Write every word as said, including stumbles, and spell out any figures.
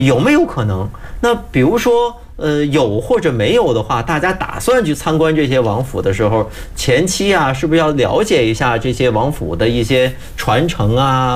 有没有可能？那比如说，呃，有或者没有的话，大家打算去参观这些王府的时候，前期啊，是不是要了解一下这些王府的一些传承啊？